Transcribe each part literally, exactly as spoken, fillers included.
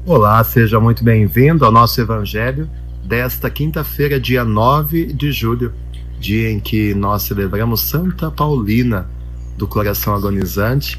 Olá, seja muito bem-vindo ao nosso Evangelho desta quinta-feira, dia nove de julho, dia em que nós celebramos Santa Paulina do Coração Agonizante,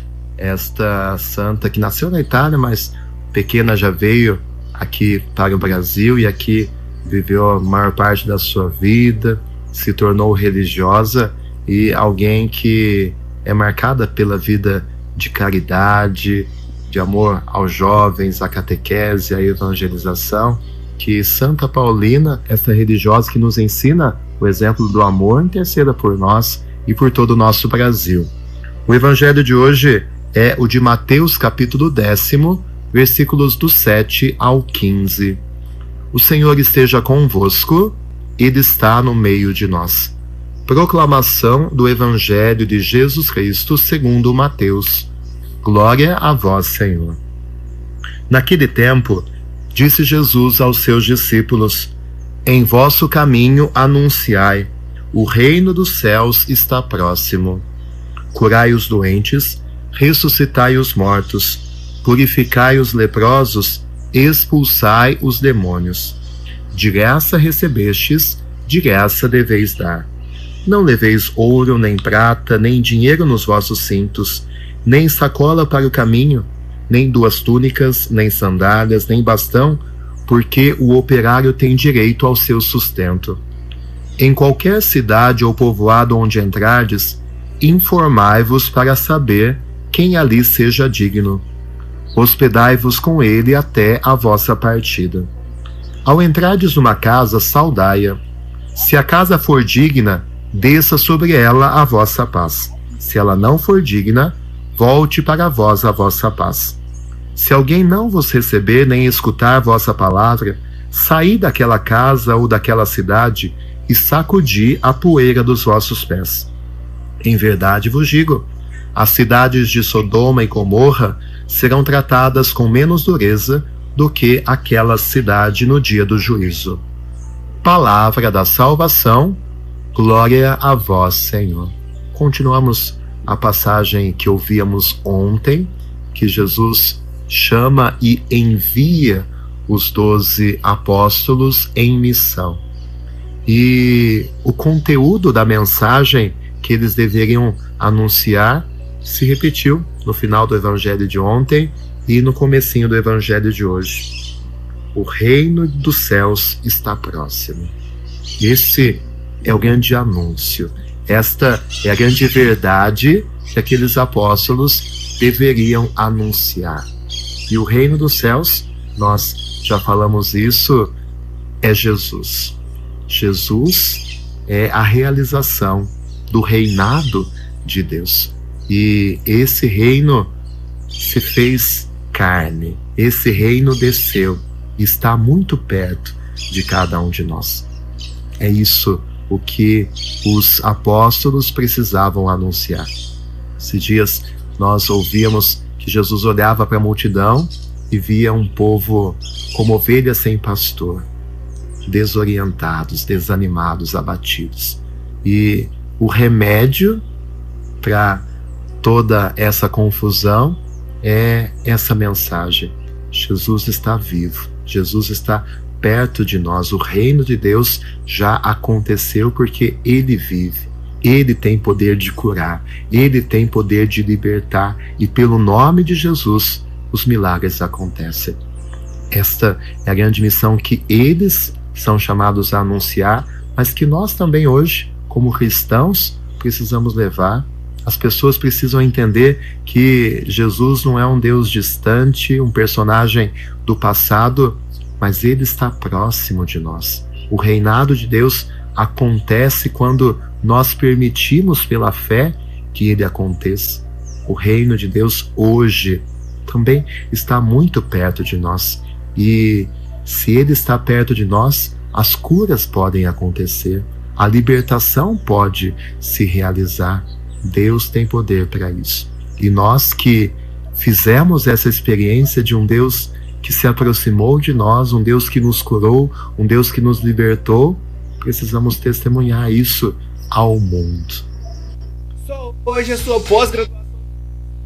esta santa que nasceu na Itália, mas pequena já veio aqui para o Brasil e aqui viveu a maior parte da sua vida, se tornou religiosa e alguém que é marcada pela vida de caridade, de amor aos jovens, a catequese, a evangelização, que Santa Paulina, essa religiosa que nos ensina o exemplo do amor, interceda por nós e por todo o nosso Brasil. O evangelho de hoje é o de Mateus, capítulo décimo, versículos do sete ao quinze. O Senhor esteja convosco, Ele está no meio de nós. Proclamação do evangelho de Jesus Cristo segundo Mateus. Glória a vós, Senhor. Naquele tempo, disse Jesus aos seus discípulos: Em vosso caminho anunciai, o reino dos céus está próximo. Curai os doentes, ressuscitai os mortos, purificai os leprosos, expulsai os demônios. De graça recebestes, de graça deveis dar. Não leveis ouro, nem prata, nem dinheiro nos vossos cintos, nem sacola para o caminho, nem duas túnicas, nem sandálias, nem bastão, porque o operário tem direito ao seu sustento. Em qualquer cidade ou povoado onde entrardes, informai-vos para saber quem ali seja digno. Hospedai-vos com ele até a vossa partida. Ao entrardes numa casa, saudai-a. Se a casa for digna, desça sobre ela a vossa paz. Se ela não for digna, volte para vós a vossa paz. Se alguém não vos receber nem escutar vossa palavra, saí daquela casa ou daquela cidade e sacudi a poeira dos vossos pés. Em verdade vos digo, as cidades de Sodoma e Gomorra serão tratadas com menos dureza do que aquela cidade no dia do juízo. Palavra da salvação, glória a vós, Senhor. Continuamos a passagem que ouvíamos ontem, que Jesus chama e envia os doze apóstolos em missão. E o conteúdo da mensagem que eles deveriam anunciar se repetiu no final do evangelho de ontem e no comecinho do evangelho de hoje. O reino dos céus está próximo. Esse é o grande anúncio. Esta é a grande verdade que aqueles apóstolos deveriam anunciar. E o reino dos céus, nós já falamos isso, é Jesus. Jesus é a realização do reinado de Deus. E esse reino se fez carne. Esse reino desceu e está muito perto de cada um de nós. É isso o que os apóstolos precisavam anunciar. Esses dias nós ouvíamos que Jesus olhava para a multidão e via um povo como ovelhas sem pastor, desorientados, desanimados, abatidos. E o remédio para toda essa confusão é essa mensagem: Jesus está vivo, Jesus está perto de nós, o reino de Deus já aconteceu porque Ele vive, Ele tem poder de curar, Ele tem poder de libertar e pelo nome de Jesus os milagres acontecem. Esta é a grande missão que eles são chamados a anunciar, mas que nós também hoje, como cristãos, precisamos levar. As pessoas precisam entender que Jesus não é um Deus distante, um personagem do passado, mas Ele está próximo de nós. O reinado de Deus acontece quando nós permitimos pela fé que Ele aconteça. O reino de Deus hoje também está muito perto de nós. E se Ele está perto de nós, as curas podem acontecer, a libertação pode se realizar. Deus tem poder para isso. E nós que fizemos essa experiência de um Deus que se aproximou de nós, um Deus que nos curou, um Deus que nos libertou, precisamos testemunhar isso ao mundo. Hoje a sua pós-graduação